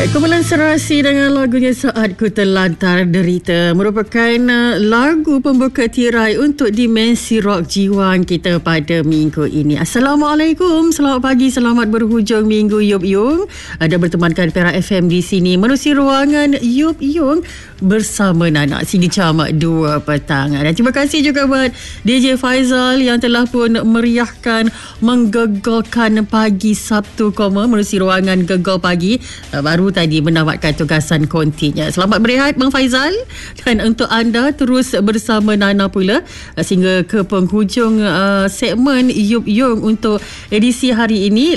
Kumpulan Serasi dengan lagunya Saat Ku Terlantar Derita merupakan lagu pembuka tirai untuk dimensi rock jiwang kita pada minggu ini. Assalamualaikum, selamat pagi, selamat berhujung minggu Yub Yung. Ada bertemankan Perak FM di sini menerusi ruangan Yub Yung bersama Nana Sini Camak 2 petang. Dan terima kasih juga buat DJ Faizal yang telah pun meriahkan, menggegalkan pagi Sabtu menerusi ruangan Gegar Pagi. Baru tadi menamatkan tugasan kontinya. Selamat berehat Bang Faizal, dan untuk anda terus bersama Nana pula sehingga ke penghujung segmen Yub Yung untuk edisi hari ini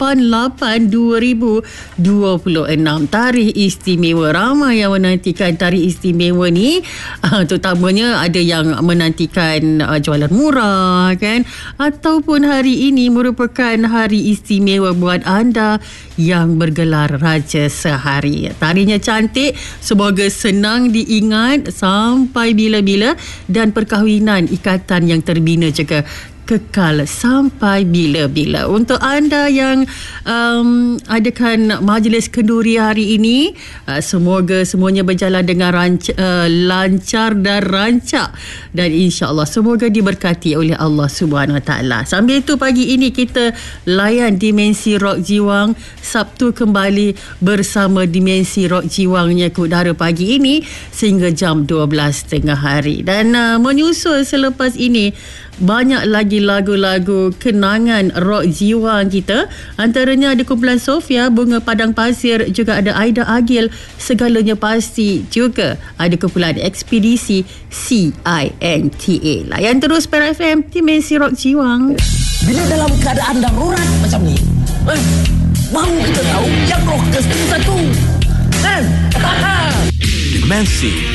8/8/2026. Tarikh istimewa. Ramai yang menantikan tarikh istimewa ni, terutamanya ada yang menantikan jualan murah kan, ataupun hari ini merupakan hari istimewa buat anda yang bergelar Raja Sehari. Tarinya cantik, semoga senang diingat sampai bila-bila, dan perkahwinan ikatan yang terbina juga kekal sampai bila-bila. Untuk anda yang adakan majlis kenduri hari ini, semoga semuanya berjalan dengan lancar dan rancak, dan insya-Allah semoga diberkati oleh Allah Subhanahu Wa Taala. Sambil itu pagi ini kita layan Dimensi Rock Jiwang Sabtu kembali bersama Dimensi Rock Jiwangnya ke udara pagi ini sehingga jam 12 tengah hari. Dan menyusul selepas ini banyak lagi lagu-lagu kenangan rock jiwang kita. Antaranya ada kumpulan Sofia, Bunga Padang Pasir, juga ada Aida Agil, Segalanya Pasti, juga ada kumpulan Ekspedisi CINTA. Layan terus Perak FM, Dimensi Rock Jiwang. Bila dalam keadaan darurat macam ni, baru kita tahu yang rockers itu satu. Dimensi